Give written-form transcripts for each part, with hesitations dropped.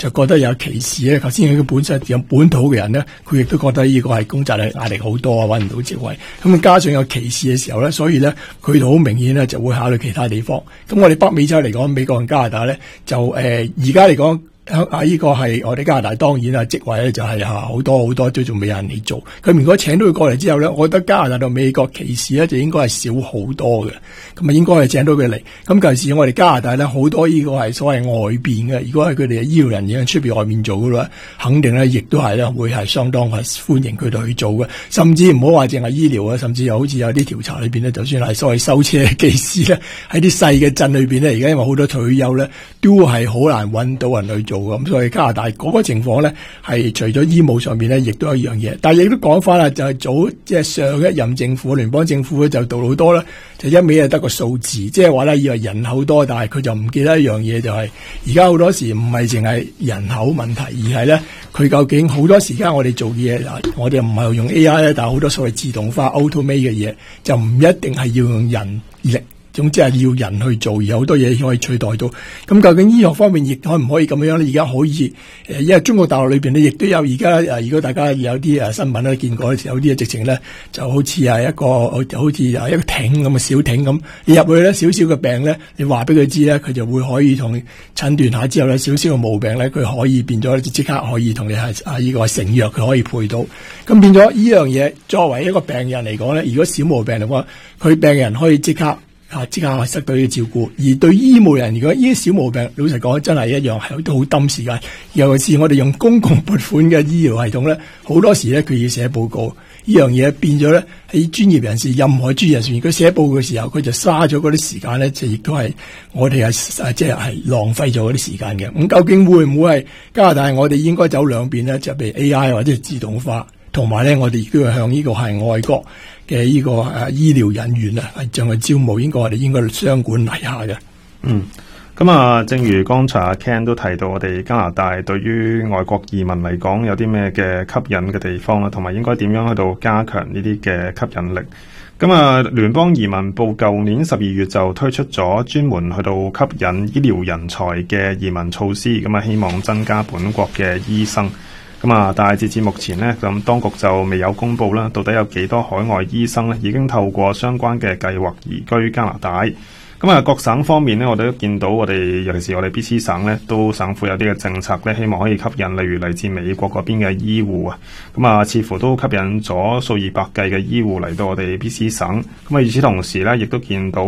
就覺得有歧視咧。頭先佢本身有本土嘅人咧，佢亦都覺得呢個係工作壓力好多啊，揾唔到職位。咁加上有歧視嘅時候咧，所以咧佢哋好明顯咧就會考慮其他地方。咁我哋北美洲嚟講，美國同加拿大咧就而家嚟講。呢個係我哋加拿大，當然啦，職位咧就係好多都仲未有人嚟做。咁如果請到佢過嚟之後咧，我覺得加拿大同美國歧視咧就應該係少好多嘅。咁啊應該係請到佢嚟。咁尤其是我哋加拿大咧，好多呢個係所謂外邊嘅。如果係佢哋嘅醫療人員喺出邊外面做嘅話，肯定咧亦都係咧會係相當係歡迎佢哋去做嘅。甚至唔好話淨係醫療啊，甚至又好似有啲調查裏邊咧，就算係所謂修車技師咧，喺啲細嘅鎮裏邊咧，而家因為好多退休咧，都係好難揾到人去做。咁所以加拿大嗰個情況咧，係除咗醫務上面咧，亦都有一樣嘢。但係亦都講翻啦，就係即係上一任政府聯邦政府咧，就做好多啦，就一味係得個數字，即係話咧以為人口多，但係佢就唔記得一樣嘢，就係而家好多時唔係淨係人口問題，而係咧佢究竟好多時間我哋做嘅嘢，我哋唔係用 AI 咧，但係好多所謂自動化 automate 嘅嘢，就唔一定係要用人力。總之係要人去做，而好多嘢可以取代到。咁究竟醫學方面亦可唔可以咁樣咧？而家可以因為中國大陸裏邊咧，亦都有而家如果大家有啲新聞咧見過，有啲直情咧就好似係一個艇咁嘅小艇咁，你入去咧少少嘅病咧，你話俾佢知咧，佢就會可以同你診斷下之後咧，少少嘅毛病咧，佢可以變咗即刻可以同你係呢個成藥，佢可以配到。咁變咗呢樣嘢，作為一個病人嚟講咧，如果小毛病嚟講，佢病人可以即刻得到呢個照顧，而對醫務人如果呢啲小毛病，老實講真係一樣係都好抌時間。尤其是我哋用公共撥款嘅醫療系統咧，好多時咧佢要寫報告，呢樣嘢變咗咧喺專業人士，任何專業人士，如果寫報告嘅時候，佢就嘥咗嗰啲時間咧，就亦都係我哋即係浪費咗嗰啲時間嘅。咁究竟會唔會係加拿大？我哋應該走兩邊咧，就譬如 AI 或者係自動化，同埋咧我哋亦都要向呢個係外國嘅呢個醫療人員啊，係將佢招募，我哋應該雙管齊下嘅。 咁啊，正如剛才阿 Ken 都提到，我哋加拿大對於外國移民嚟講有啲咩嘅吸引嘅地方啦，同埋應該點樣去到加強呢啲嘅吸引力。咁啊，聯邦移民部舊年12月就推出咗專門去到吸引醫療人才嘅移民措施，咁啊希望增加本國嘅醫生。咁啊，但係截至目前呢，咁當局就未有公布啦，到底有幾多海外醫生呢已經透過相關嘅計劃移居加拿大。咁啊，各省方面呢，我哋都見到我哋，尤其是我哋 BC 省呢，都省府有啲嘅政策呢，希望可以吸引，例如嚟自美國嗰邊嘅醫護啊。咁啊，似乎都吸引咗數以百計嘅醫護嚟到我哋 BC 省。咁啊，與此同時呢，亦都見到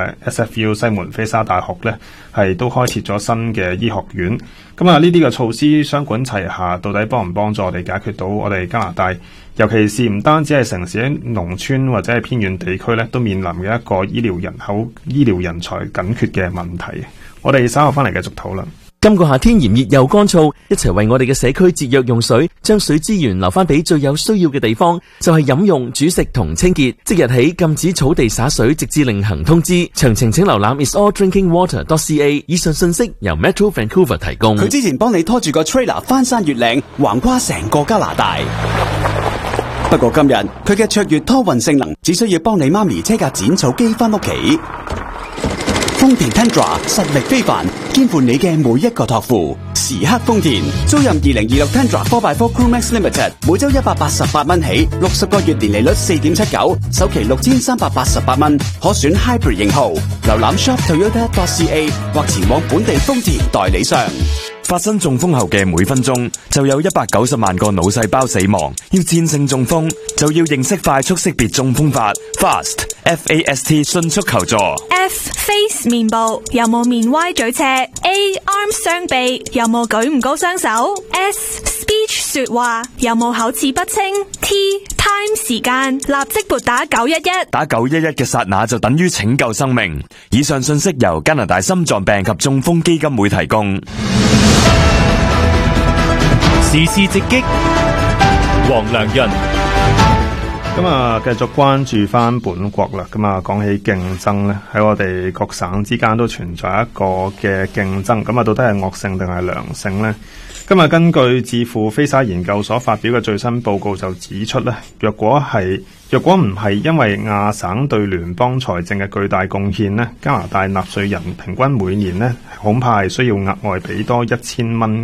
SFU 西門菲沙大學呢，係都開設咗新嘅醫學院。咁啊，呢啲嘅措施雙管齊下，到底幫唔幫助我哋解決到我哋加拿大，尤其是唔單止係城市，喺農村或者係偏遠地區咧，都面臨嘅一個醫療人才緊缺嘅問題。我哋稍後翻嚟繼續討論。 今個夏天炎熱又乾燥，一齊為我哋嘅社區節約用水，將水資源留翻俾最有需要嘅地方，就係飲用、煮食同清潔。即日起禁止草地灑水，直至另行通知。詳情請瀏覽 isaldrinkingwater.ca。以上信息由 Metro Vancouver 提供。 佢之前幫你拖住個 trailer 翻山越嶺，橫跨成個加拿大。不過今日佢嘅卓越拖運性能，只需要幫你媽咪車架剪草機翻屋企。豐田 Tundra 實力非凡，肩負你嘅每一個託付。時刻豐田，租任2026 Tundra 4x4 Crewmax Limited， 每周188蚊起，60個月年利率 4.79%， 首期6388蚊，可選 Hybrid 型號。瀏覽 shoptoyota.ca 或前往本地豐田代理商。 發生中風後嘅每分鐘就有190萬個腦細胞死亡，要戰勝中風就要認識快速識別中風法 FAST FAST， 迅速求助。 F face 面部有冇面歪嘴斜。 A arms 雙臂有冇舉唔高雙手。 S speech 說話有冇口齒不清。 T time 時間立即撥打911， 打911嘅剎那就等於拯救生命。以上信息由加拿大心臟病及中風基金會提供。 時事直擊，黃良潤。 咁啊，繼續關注翻本國啦。咁啊，講起競爭咧，喺我哋各省之間都存在一個嘅競爭。咁啊，到底係惡性定係良性呢？今日根據智庫菲沙研究所發表嘅最新報告就指出咧，若果唔係因為亞省對聯邦財政嘅巨大貢獻呢，加拿大納稅人平均每年呢，恐怕係需要額外俾多1000蚊